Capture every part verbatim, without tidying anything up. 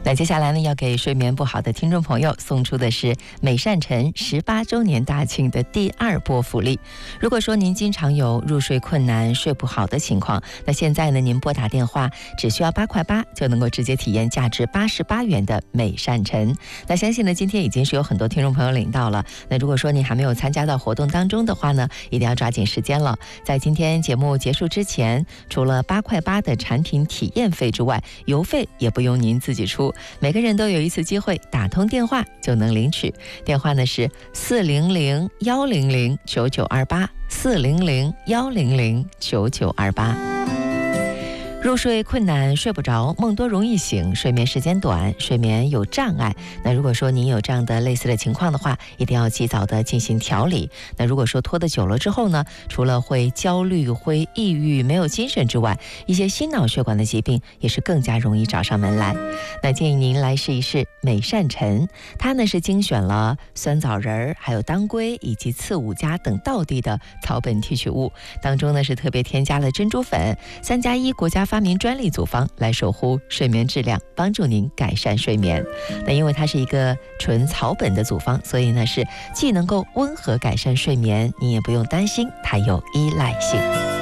那接下来呢，要给睡眠不好的听众朋友送出的是美善晨十八周年大庆的第二波福利。如果说您经常有入睡困难、睡不好的情况，那现在呢，您拨打电话只需要八块八，就能够直接体验价值八十八元的美善晨。那相信呢，今天已经是有很多听众朋友领到了。那如果说您还没有参加到活动当中的话呢，一定要抓紧时间了。在今天节目结束之前，除了八块八的产品体验费之外，邮费也不用您自己出。每个人都有一次机会打通电话就能领取，电话呢是四零零幺零零九九二八，四零零幺零零九九二八。入睡困难、睡不着、梦多容易醒、睡眠时间短、睡眠有障碍，那如果说您有这样的类似的情况的话，一定要及早的进行调理。那如果说拖得久了之后呢，除了会焦虑、会抑郁、没有精神之外，一些心脑血管的疾病也是更加容易找上门来。那建议您来试一试美善晨，它呢是精选了酸枣仁、还有当归以及刺五加等道地的草本提取物，当中呢是特别添加了珍珠粉，三加一国家发明专利组方来守护睡眠质量，帮助您改善睡眠。那因为它是一个纯草本的组方，所以呢是既能够温和改善睡眠，你也不用担心它有依赖性。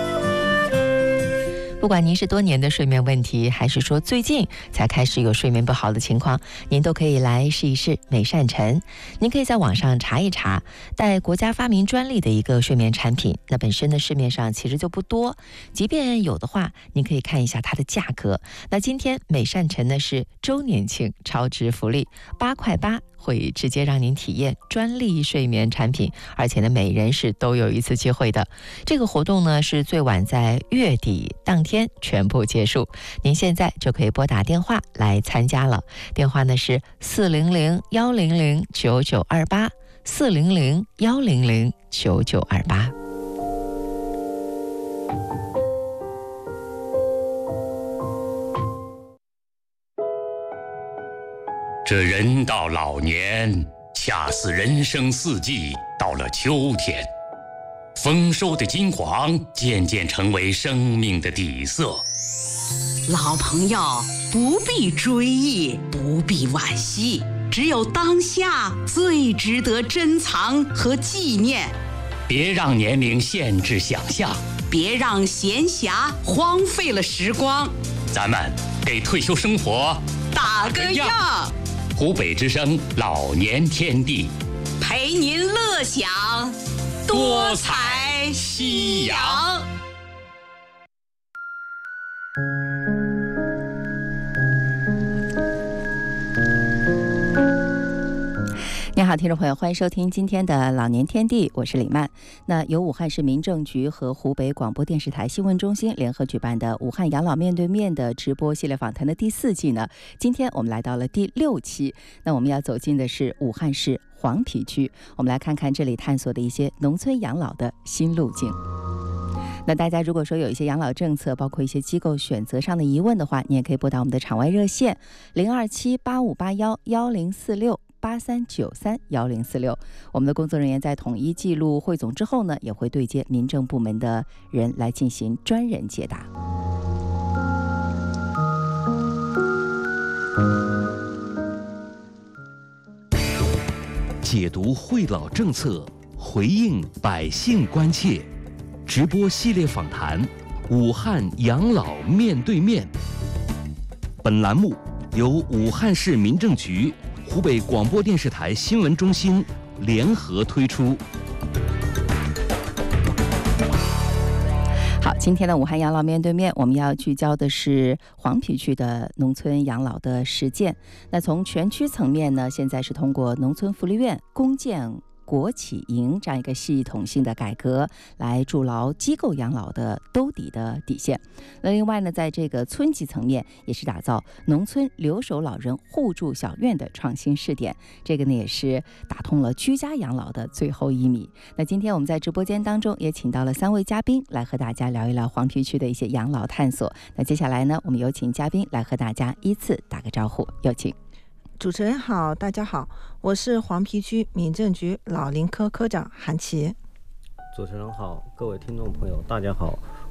不管您是多年的睡眠问题，还是说最近才开始有睡眠不好的情况，您都可以来试一试美善晨。您可以在网上查一查，带国家发明专利的一个睡眠产品，那本身的市面上其实就不多，即便有的话，您可以看一下它的价格。那今天美善晨呢是周年庆超值福利，八块八。会直接让您体验专利睡眠产品，而且呢，每人是都有一次机会的。这个活动呢是最晚在月底当天全部结束，您现在就可以拨打电话来参加了。电话呢是四零零幺零零九九二八，四零零幺零零九九二八。 这人到老年，恰似人生四季到了秋天，丰收的金黄渐渐成为生命的底色。 老朋友不必追忆，不必惋惜，只有当下最值得珍藏和纪念。 别让年龄限制想象， 别让闲暇荒废了时光。 咱们给退休生活打个样。 湖北之声老年天地， 陪您乐享多彩夕阳。 你好，听众朋友，欢迎收听今天的老年天地，我是李曼。那由武汉市民政局和湖北广播电视台新闻中心联合举办的武汉养老面对面的直播系列访谈的第四季呢，今天我们来到了第六期。那我们要走进的是武汉市黄陂区，我们来看看这里探索的一些农村养老的新路径。那大家如果说有一些养老政策，包括一些机构选择上的疑问的话，你也可以拨打我们的场外热线零二七八五八幺幺零四六。八三九三幺零四六，我们的工作人员在统一记录汇总之后呢，也会对接民政部门的人来进行专人解答。 解读惠老政策，回应百姓关切，直播系列访谈，武汉养老面对面。本栏目由武汉市民政局、湖北广播电视台新闻中心联合推出。 好，今天的武汉养老面对面，我们要聚焦的是黄陂区的农村养老的实践。那从全区层面呢，现在是通过农村福利院共建国企营这样一个系统性的改革，来筑牢机构养老的兜底的底线。那另外呢，在这个村级层面，也是打造农村留守老人互助小院的创新试点，这个呢也是打通了居家养老的最后一米。那今天我们在直播间当中也请到了三位嘉宾来和大家聊一聊黄陂区的一些养老探索。那接下来呢，我们有请嘉宾来和大家依次打个招呼，有请。 主持人好，大家好，我是黄陂区民政局老龄科科长韩琦。 主持人好，各位听众朋友大家好，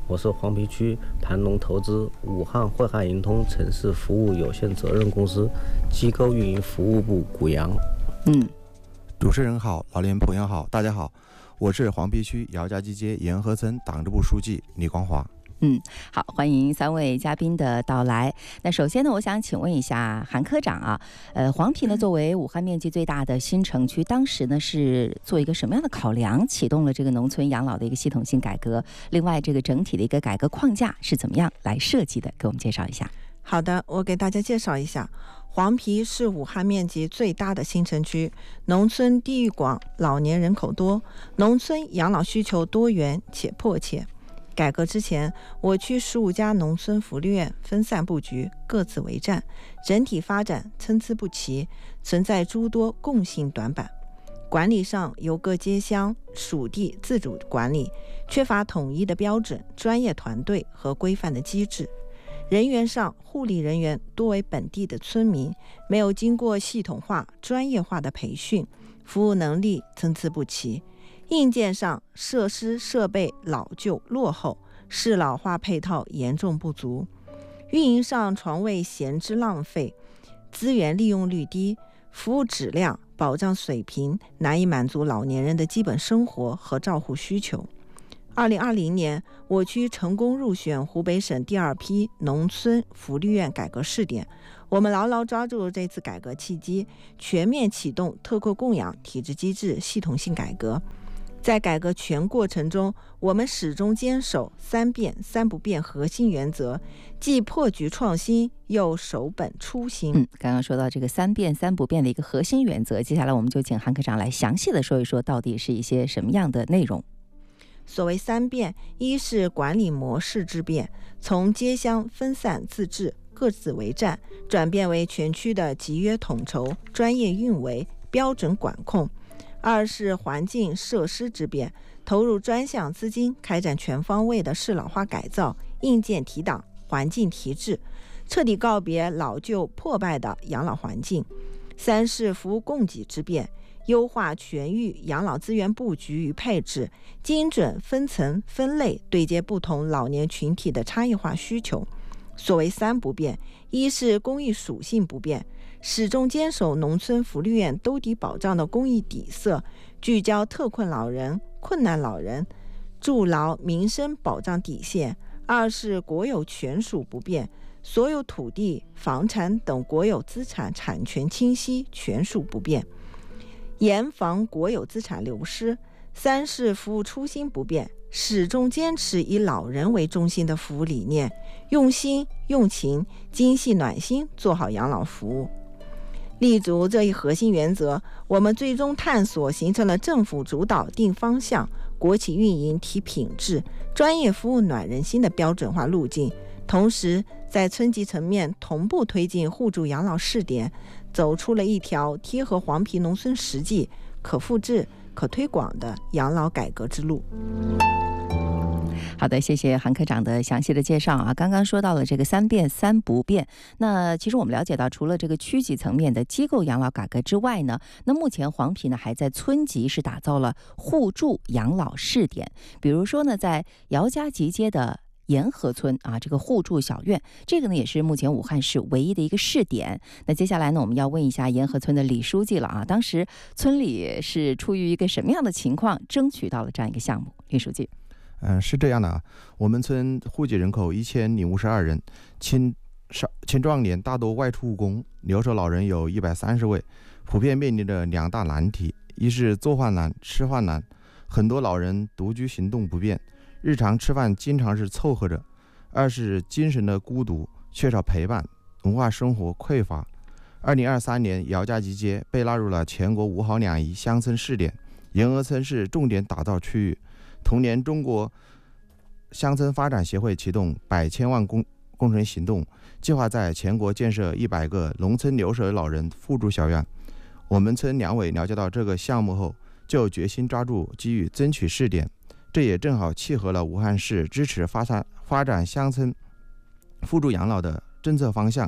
我是黄陂区盘龙投资武汉汇汉银通城市服务有限责任公司机构运营服务部古阳。 嗯， 主持人好，老年朋友好，大家好，我是黄陂区姚家集街沿河村党支部书记李光华。 嗯，好，欢迎三位嘉宾的到来。那首先呢，我想请问一下韩科长啊，呃，黄陂呢作为武汉面积最大的新城区，当时呢是做一个什么样的考量，启动了这个农村养老的一个系统性改革？另外，这个整体的一个改革框架是怎么样来设计的？给我们介绍一下。 好的，我给大家介绍一下。黄陂是武汉面积最大的新城区，农村地域广，老年人口多，农村养老需求多元且迫切。改革之前，我区十五家农村福利院分散布局，各自为战，整体发展参差不齐，存在诸多共性短板。管理上由各街乡属地自主管理，缺乏统一的标准、专业团队和规范的机制。人员上，护理人员多为本地的村民，没有经过系统化、专业化的培训，服务能力参差不齐。硬件上，设施设备老旧落后，适老化配套严重不足。运营上，床位闲置浪费，资源利用率低，服务质量、保障水平难以满足老年人的基本生活和照护需求。二零二零年，我区成功入选湖北省第二批农村福利院改革试点。我们牢牢抓住这次改革契机，全面启动特困供养体制机制系统性改革。在改革全过程中，我们始终坚守三变三不变核心原则，既破局创新，又守本初心。 嗯，刚刚说到这个三变三不变的一个核心原则，接下来我们就请韩科长来详细的说一说，到底是一些什么样的内容。 所谓三变，一是管理模式之变，从街乡分散自治、各自为战，转变为全区的集约统筹、专业运维、标准管控。二是环境设施之变，投入专项资金开展全方位的适老化改造、硬件提档、环境提质，彻底告别老旧破败的养老环境。三是服务供给之变，优化全域养老资源布局与配置，精准分层分类对接不同老年群体的差异化需求。所谓三不变，一是公益属性不变，始终坚守农村福利院兜底保障的公益底色，聚焦特困老人、困难老人，筑牢民生保障底线。二是国有权属不变，所有土地、房产等国有资产产权清晰，权属不变，严防国有资产流失。三是服务初心不变，始终坚持以老人为中心的服务理念，用心用情、精细暖心做好养老服务。立足这一核心原则，我们最终探索形成了政府主导定方向、国企运营提品质、专业服务暖人心的标准化路径，同时在村级层面同步推进互助养老试点，走出了一条贴合黄陂农村实际、可复制、可推广的养老改革之路。 好的，谢谢韩科长的详细的介绍啊。刚刚说到了这个三变三不变，那其实我们了解到，除了这个区级层面的机构养老改革之外呢，那目前黄陂呢还在村级是打造了互助养老试点，比如说呢，在姚家集街的沿河村啊，这个互助小院，这个呢也是目前武汉市唯一的一个试点。那接下来呢，我们要问一下沿河村的李书记了啊，当时村里是出于一个什么样的情况，争取到了这样一个项目？李书记。 嗯，是这样的啊，我们村户籍人口一千零五十二人，青少青壮年大多外出务工，留守老人有一百三十位，普遍面临着两大难题：一是做饭难、吃饭难，很多老人独居行动不便，日常吃饭经常是凑合着；二是精神的孤独，缺少陪伴，文化生活匮乏。二零二三年，姚家集街被纳入了全国五好两宜乡村试点，沿河村是重点打造区域。同年，中国乡村发展协会启动百千万工工程行动，计划在全国建设一百个农村留守老人互助小院。我们村两委了解到这个项目后，就决心抓住机遇，争取试点。这也正好契合了武汉市支持发展发展乡村互助养老的政策方向，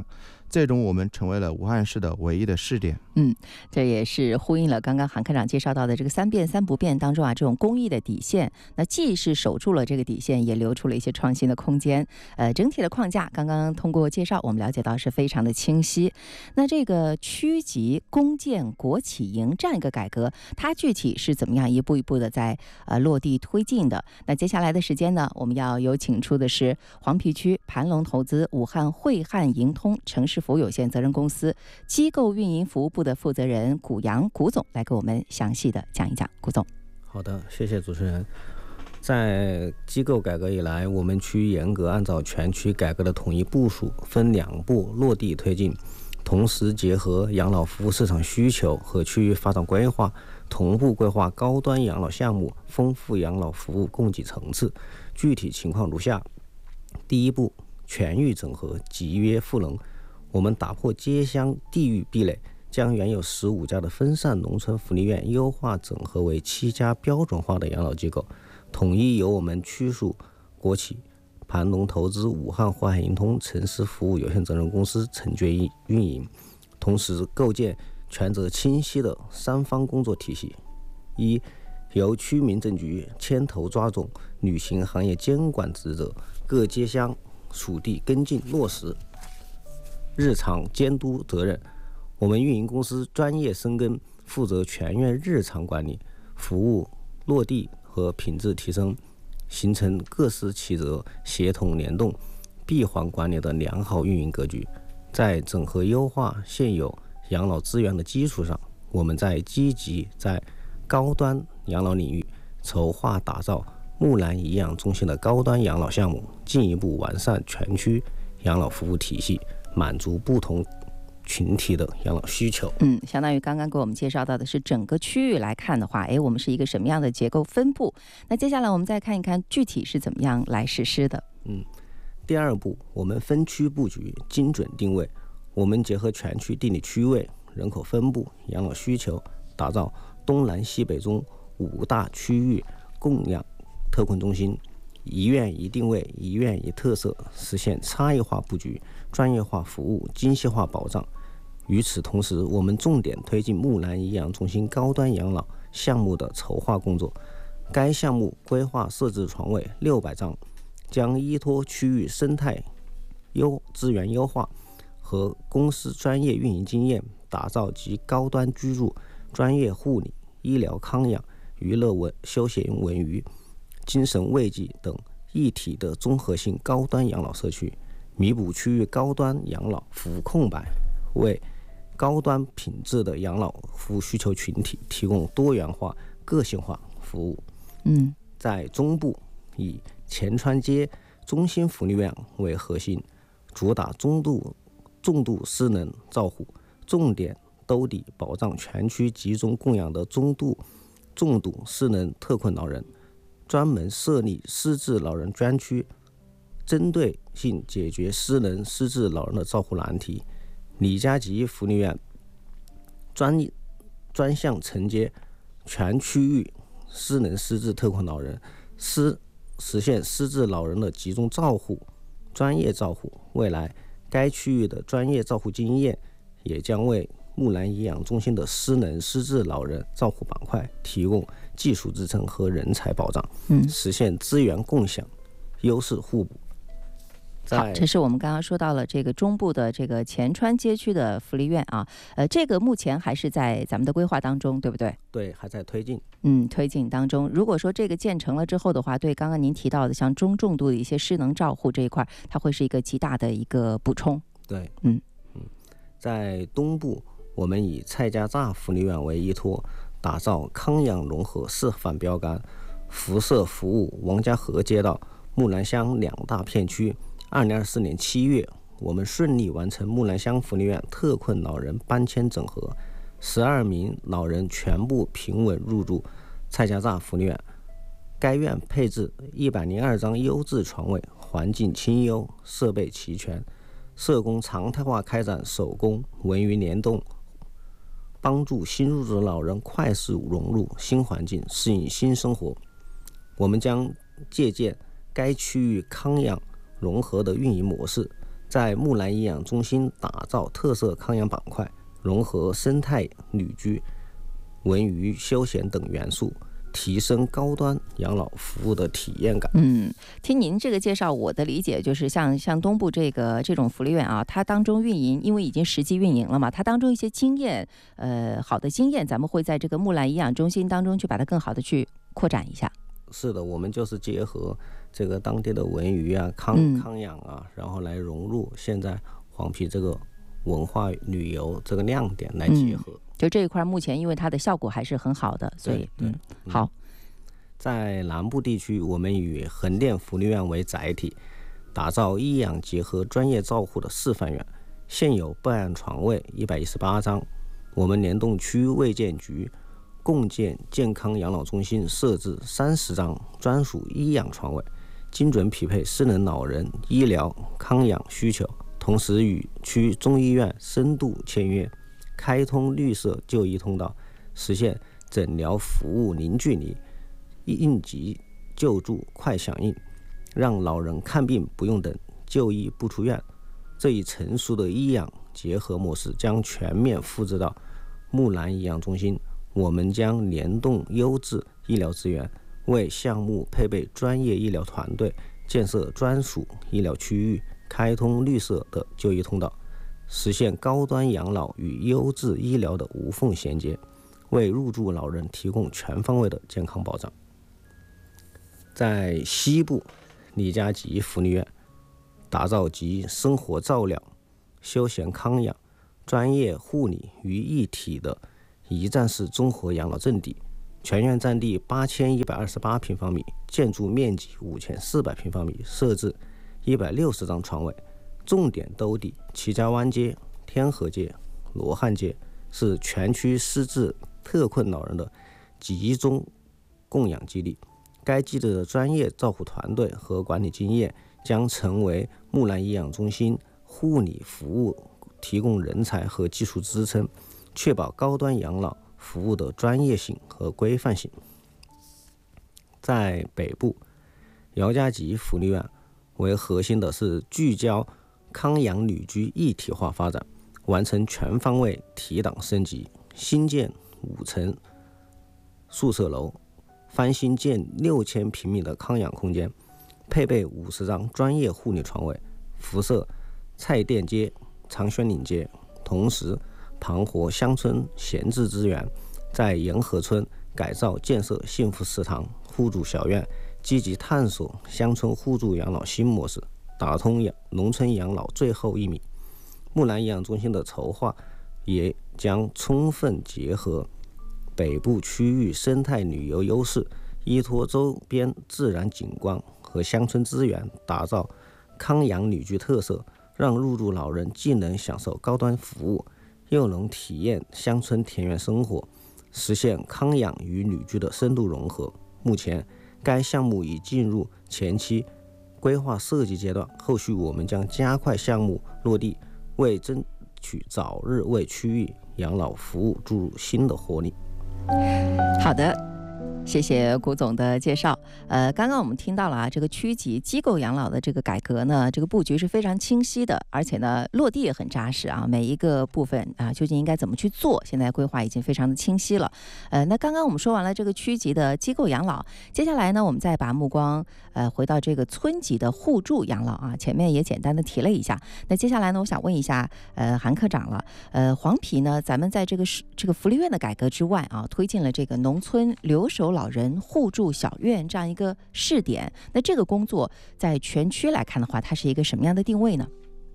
最终我们成为了武汉市的唯一的试点。 嗯，这也是呼应了刚刚韩科长介绍到的这个三变三不变当中啊，这种公益的底线，那既是守住了这个底线，也留出了一些创新的空间。呃，整体的框架刚刚通过介绍，我们了解到是非常的清晰。那这个区级公建国企营这样一个改革，它具体是怎么样一步一步的在呃落地推进的？那接下来的时间呢，我们要有请出的是黄陂区盘龙投资武汉汇汉盈通城市服务有限责任公司机构运营服务部的负责人古阳古总来给我们详细的讲一讲。古总， 好的，谢谢主持人。在机构改革以来，我们区严格按照全区改革的统一部署，分两步落地推进，同时结合养老服务市场需求和区域发展规划，同步规划高端养老项目，丰富养老服务供给层次。具体情况如下：第一步，全域整合，集约赋能。我们打破街乡地域壁垒，将原有十五家的分散农村福利院优化整合为七家标准化的养老机构，统一由我们区属国企盘龙投资武汉汇汉盈通城市服务有限责任公司承接运营，同时构建权责清晰的三方工作体系。一、由区民政局牵头抓总，履行行业监管职责，各街乡属地跟进落实日常监督责任。我们运营公司专业深耕，负责全院日常管理、服务落地和品质提升，形成各司其责、协同联动、闭环管理的良好运营格局。在整合优化现有养老资源的基础上，我们在积极在高端养老领域筹划打造木兰颐养中心的高端养老项目，进一步完善全区养老服务体系，满足不同群体的养老需求。 嗯，相当于刚刚给我们介绍到的是整个区域来看的话，哎，我们是一个什么样的结构分布？那接下来我们再看一看具体是怎么样来实施的。 嗯，第二步，我们分区布局，精准定位。我们结合全区地理区位、人口分布、养老需求，打造东南西北中五大区域供养特困中心，一院一定位，一院一特色，实现差异化布局、专业化服务、精细化保障。与此同时，我们重点推进木兰颐养中心高端养老项目的筹划工作。该项目规划设置床位六百张，将依托区域生态优资源优化和公司专业运营经验，打造集高端居住、专业护理、医疗康养、娱乐文休闲文娱、精神慰藉等一体的综合性高端养老社区，弥补区域高端养老服务空白，为高端品质的养老服务需求群体提供多元化、个性化服务。 嗯， 在中部，以前川街中心福利院为核心，主打中度、重度失能照护，重点兜底保障全区集中供养的中度、重度失能特困老人，专门设立失智老人专区，针对性解决失能失智老人的照护难题。李家集福利院专专项承接全区域失能失智特困老人，失实现失智老人的集中照护、专业照护。未来该区域的专业照护经验也将为木兰颐养中心的失能失智老人照护板块提供技术支撑和人才保障， 嗯， 实现资源共享、优势互补。 好，这是我们刚刚说到了这个中部的这个前川街区的福利院啊，呃，这个目前还是在咱们的规划当中，对不对？ 对，还在推进。 嗯，推进当中。如果说这个建成了之后的话，对刚刚您提到的像中重度的一些失能照护这一块，它会是一个极大的一个补充。 对， 嗯嗯，在东部，我们以蔡家栅福利院为依托，打造康养融合示范标杆，辐射服务王家河街道、木兰乡两大片区。二零二四年七月，我们顺利完成木兰乡福利院特困老人搬迁整合，十二名老人全部平稳入住蔡家栅福利院。该院配置一百零二张优质床位，环境清幽，设备齐全，社工常态化开展手工文娱联动，帮助新入住的老人快速融入新环境，适应新生活。我们将借鉴该区域康养融合的运营模式， 在木兰颐养中心打造特色康养板块，融合生态、旅居、文娱、休闲等元素，提升高端养老服务的体验感。 嗯，听您这个介绍，我的理解就是像像东部这个这种福利院啊，它当中运营，因为已经实际运营了嘛，它当中一些经验，呃，好的经验，咱们会在这个木兰颐养中心当中去把它更好的去扩展一下。 是的，我们就是结合这个当地的文娱啊、康、 嗯、 康养啊，然后来融入现在黄陂这个文化旅游这个亮点来结合。嗯， 就这一块目前因为它的效果还是很好的，所以对对嗯好。 在南部地区，我们以横店福利院为载体，打造医养结合专业照护的示范院。现有备案床位一百一十八张，我们联动区卫健局共建健康养老中心，设置三十张专属医养床位，精准匹配失能老人医疗康养需求。同时与区中医院深度签约，开通绿色就医通道，实现诊疗服务零距离，应急救助快响应，让老人看病不用等，就医不出院。这一成熟的医养结合模式将全面复制到木兰颐养中心。我们将联动优质医疗资源，为项目配备专业医疗团队，建设专属医疗区域，开通绿色的就医通道，实现高端养老与优质医疗的无缝衔接，为入住老人提供全方位的健康保障。在西部李家集福利院，打造集生活照料、休闲康养、专业护理于一体的一站式综合养老阵地，全院占地八千一百二十八平方米，建筑面积五千四百平方米，设置一百六十张床位，重点兜底齐家湾街、天河街、罗汉街，是全区失智特困老人的集中供养基地。该基地的专业照护团队和管理经验将成为木兰颐养中心护理服务提供人才和技术支撑，确保高端养老服务的专业性和规范性。在北部，姚家集福利院为核心的是聚焦康养旅居一体化发展，完成全方位提档升级，新建五层宿舍楼，翻新建六千平米的康养空间，配备五十张专业护理床位，辐射蔡甸街、长轩岭街，同时盘活乡村闲置资源，在沿河村改造建设幸福食堂、互助小院，积极探索乡村互助养老新模式，打通养农村养老最后一米。木兰颐养中心的筹划也将充分结合北部区域生态旅游优势，依托周边自然景观和乡村资源，打造康养旅居特色，让入住老人既能享受高端服务，又能体验乡村田园生活，实现康养与旅居的深度融合。目前该项目已进入前期规划设计阶段，后续我们将加快项目落地，为争取早日为区域养老服务注入新的活力。 好的，谢谢古总的介绍。呃，刚刚我们听到了啊，这个区级机构养老的这个改革呢，这个布局是非常清晰的，而且呢，落地也很扎实啊。每一个部分啊，究竟应该怎么去做，现在规划已经非常的清晰了。呃，那刚刚我们说完了这个区级的机构养老，接下来呢，我们再把目光呃回到这个村级的互助养老啊。前面也简单的提了一下，那接下来呢，我想问一下呃韩科长了，呃黄陂呢，咱们在这个这个福利院的改革之外啊，推进了这个农村留守老人互助小院这样一个试点，那这个工作在全区来看的话，它是一个什么样的定位呢？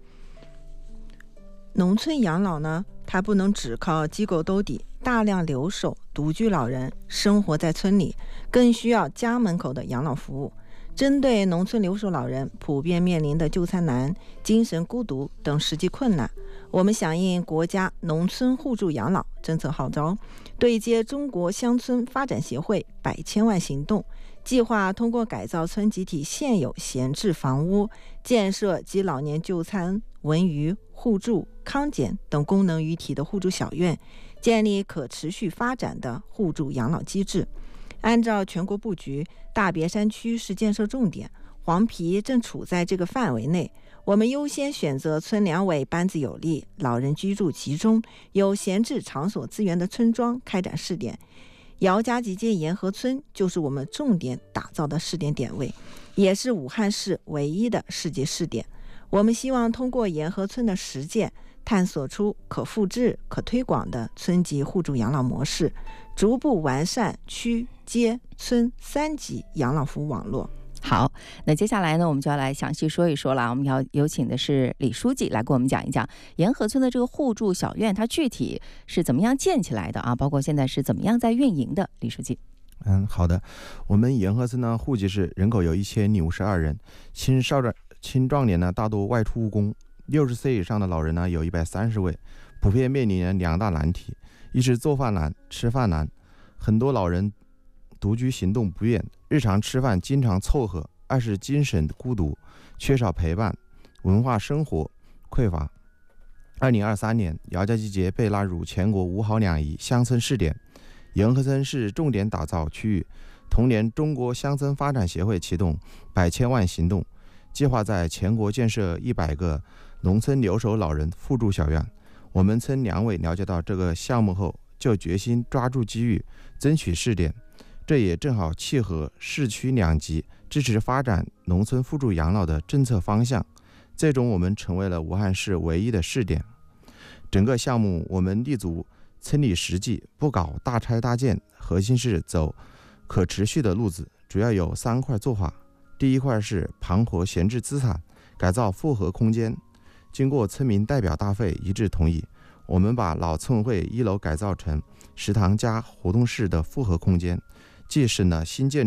农村养老呢，它不能只靠机构兜底，大量留守独居老人生活在村里，更需要家门口的养老服务。针对农村留守老人普遍面临的就餐难、精神孤独等实际困难，我们响应国家农村互助养老政策号召，对接中国乡村发展协会百千万行动计划，通过改造村集体现有闲置房屋，建设集老年就餐、文娱、互助、康检等功能于一体的互助小院，建立可持续发展的互助养老机制。按照全国布局，大别山区是建设重点，黄陂正处在这个范围内。 我们优先选择村两委班子有力、老人居住集中、有闲置场所资源的村庄开展试点。姚家集街沿河村就是我们重点打造的试点点位，也是武汉市唯一的市级试点。我们希望通过沿河村的实践，探索出可复制、可推广的村级互助养老模式，逐步完善区、街、村三级养老服务网络。 好，那接下来呢，我们就要来详细说一说了。我们要有请的是李书记来给我们讲一讲沿河村的这个互助小院，它具体是怎么样建起来的啊？包括现在是怎么样在运营的？李书记。 嗯，好的。我们沿河村呢，户籍是人口有一千零五十二人，青少年青壮年呢大多外出务工，六十岁以上的老人呢有一百三十位，普遍面临两大难题：一是做饭难、吃饭难，很多老人独居行动不便，日常吃饭经常凑合；二是精神孤独，缺少陪伴，文化生活匮乏。二零二三年，姚家集节被纳入全国五好两宜乡村试点，沿河村是重点打造区域。同年，中国乡村发展协会启动百千万行动，计划在全国建设一百个农村留守老人互助小院。我们村两委了解到这个项目后，就决心抓住机遇，争取试点。这也正好契合市区两级支持发展农村互助养老的政策方向，最终我们成为了武汉市唯一的试点。整个项目我们立足村里实际，不搞大拆大建，核心是走可持续的路子，主要有三块做法。第一块是盘活闲置资产，改造复合空间。经过村民代表大会一致同意，我们把老村会一楼改造成食堂加活动室的复合空间，既省了新建